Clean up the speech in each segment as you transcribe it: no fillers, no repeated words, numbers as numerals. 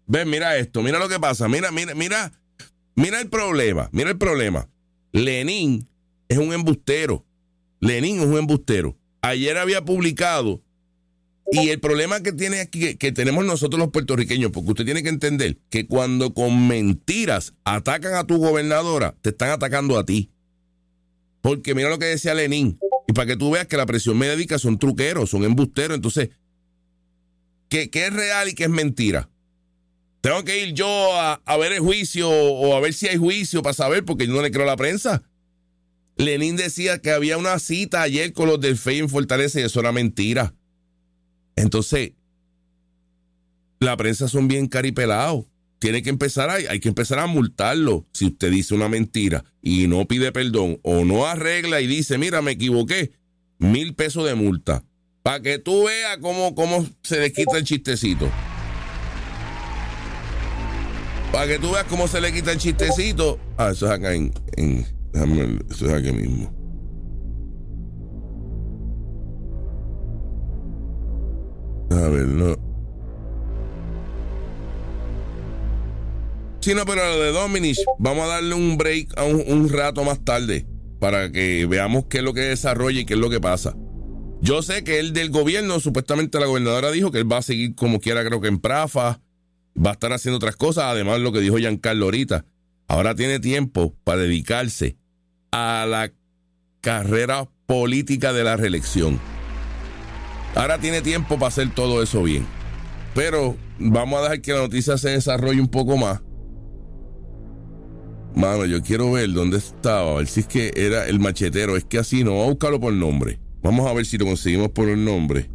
Ven, mira esto, mira lo que pasa, mira el problema. Lenin es un embustero. Ayer había publicado, y el problema que tiene aquí, que tenemos nosotros los puertorriqueños, porque usted tiene que entender que cuando con mentiras atacan a tu gobernadora, te están atacando a ti. Porque mira lo que decía Lenin, y para que tú veas que la presión médica son truqueros, son embusteros. Entonces, ¿qué es real y qué es mentira? Tengo que ir yo a ver el juicio o a ver si hay juicio para saber, porque yo no le creo a la prensa. Lenin decía que había una cita ayer con los del FEI en Fortaleza y eso era mentira. Entonces, la prensa son bien caripelados. Hay que empezar a multarlo. Si usted dice una mentira y no pide perdón o no arregla y dice, mira, me equivoqué, $1,000 de multa. Para que tú veas cómo se le quita el chistecito. Para que tú veas cómo se le quita el chistecito. Eso es acá eso es aquí mismo. A ver, no. Sí, no, pero lo de Dominic, vamos a darle un break a un rato más tarde para que veamos qué es lo que desarrolla y qué es lo que pasa. Yo sé que él del gobierno, supuestamente la gobernadora dijo que él va a seguir como quiera, creo que en Prafa, va a estar haciendo otras cosas, además lo que dijo Giancarlo ahorita. Ahora tiene tiempo para dedicarse a la carrera política de la reelección. Ahora tiene tiempo para hacer todo eso bien. Pero vamos a dejar que la noticia se desarrolle un poco más. Mano, yo quiero ver dónde estaba, a ver si es que era el machetero. Es que así no, vamos a buscarlo por nombre. Vamos a ver si lo conseguimos por el nombre.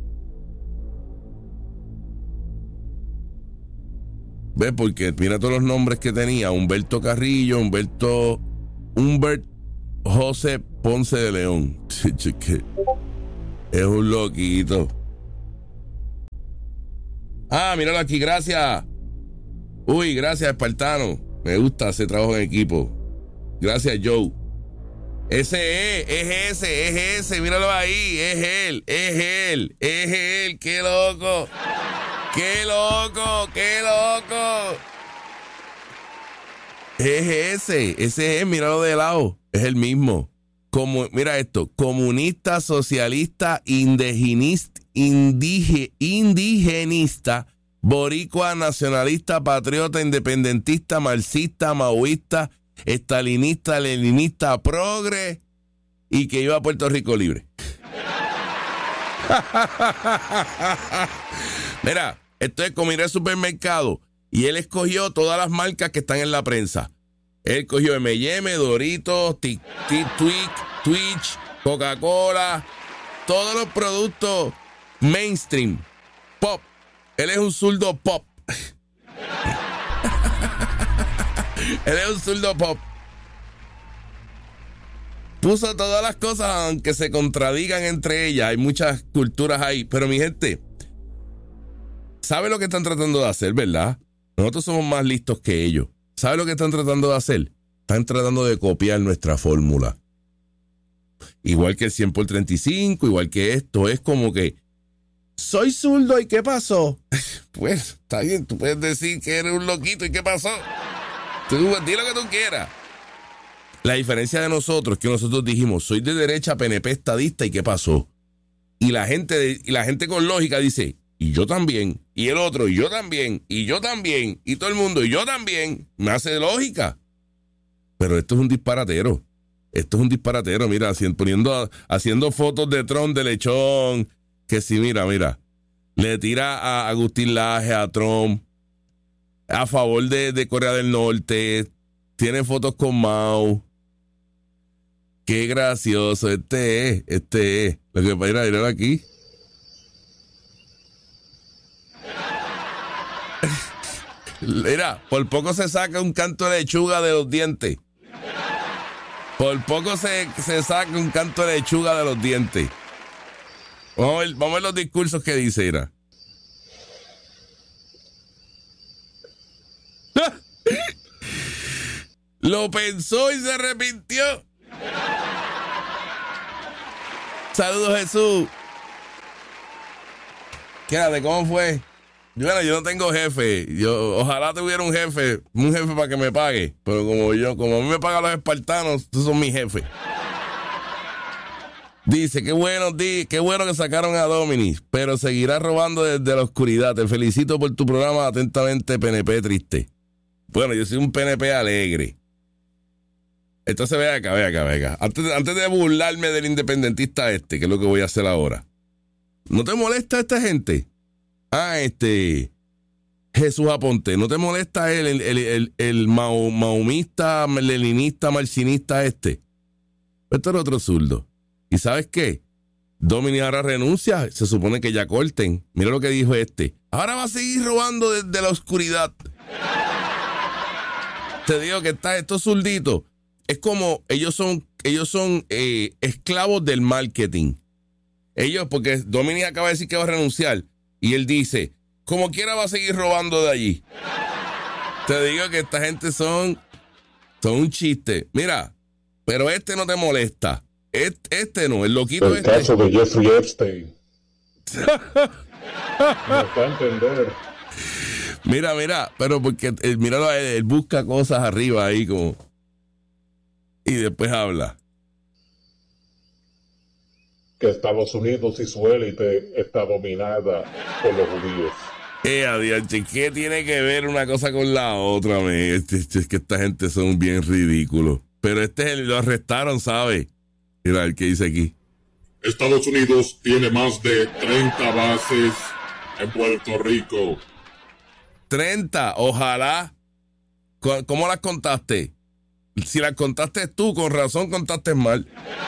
Ve, porque mira todos los nombres que tenía. Humberto Carrillo, Humbert José Ponce de León. Es un loquito. Ah, míralo aquí, gracias. Uy, gracias, Espartano. Me gusta ese trabajo en equipo. Gracias, Joe. Es ese, míralo ahí, es él. Qué loco. Es ese, míralo de lado, es el mismo. Mira esto, comunista, socialista, indigenista, boricua, nacionalista, patriota, independentista, marxista, maoísta, estalinista, leninista, progre y que iba a Puerto Rico libre. Mira, esto es como ir al supermercado y él escogió todas las marcas que están en la prensa. Él cogió M&M, Doritos, Twitch, Coca-Cola, todos los productos mainstream, pop. Él es un zurdo pop. Él es un zurdo pop. Puso todas las cosas, aunque se contradigan entre ellas. Hay muchas culturas ahí. Pero mi gente, ¿sabe lo que están tratando de hacer, verdad? Nosotros somos más listos que ellos. ¿Sabe lo que están tratando de hacer? Están tratando de copiar nuestra fórmula. Igual que el 100 por 35, igual que esto. Es como que, soy zurdo, ¿y qué pasó? Pues, está bien, tú puedes decir que eres un loquito, ¿y qué pasó? Tú di lo que tú quieras. La diferencia de nosotros es que nosotros dijimos, soy de derecha, PNP, estadista, ¿y qué pasó? Y la gente con lógica dice, y yo también, y el otro, y yo también, y yo también, y todo el mundo, y yo también. Me hace lógica. Pero esto es un disparatero. Mira, haciendo fotos de Trump de lechón. Que sí, mira. Le tira a Agustín Laje, a Trump, a favor de Corea del Norte. Tiene fotos con Mao. Qué gracioso. Este es. Lo que va a ir aquí. Mira, por poco se saca un canto de lechuga de los dientes. Por poco se saca un canto de lechuga de los dientes. Vamos a ver los discursos que dice, mira. Lo pensó y se arrepintió. Saludos, Jesús. Quédate, ¿cómo fue? Bueno, yo no tengo jefe. Ojalá tuviera un jefe para que me pague. Pero como a mí me pagan los espartanos, estos son mis jefes. Dice, qué bueno que sacaron a Dominis, pero seguirá robando desde la oscuridad. Te felicito por tu programa, atentamente PNP triste. Bueno, yo soy un PNP alegre. Entonces ve acá. Antes de burlarme del independentista que es lo que voy a hacer ahora. ¿No te molesta esta gente? Jesús Aponte, ¿no te molesta el maomista, leninista, marxinista Esto era otro zurdo. ¿Y sabes qué? Domini ahora renuncia, se supone que ya corten. Mira lo que dijo ahora va a seguir robando desde la oscuridad. Te digo que estos zurditos, es como, ellos son esclavos del marketing. Porque Domini acaba de decir que va a renunciar, y él dice, como quiera va a seguir robando de allí. Te digo que esta gente son un chiste. Mira, pero no te molesta. No, el loquito el caso de Jeffrey Epstein. No está a entender. Mira, pero porque míralo a él busca cosas arriba ahí como y después habla. Que Estados Unidos y su élite está dominada por los judíos. Adiante, ¿qué tiene que ver una cosa con la otra? Es que esta gente son bien ridículos. Pero lo arrestaron, ¿sabe? Mira el que dice aquí. Estados Unidos tiene más de 30 bases en Puerto Rico. 30, ojalá. ¿Cómo las contaste? Si las contaste tú, con razón contaste mal.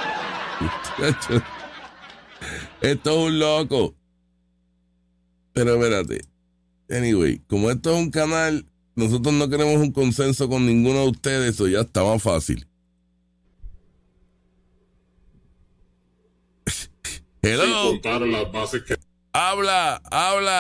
Esto es un loco. Pero espérate. Anyway, como esto es un canal, nosotros no queremos un consenso con ninguno de ustedes, eso ya está más fácil. Hello. Sin contar las bases que... Habla.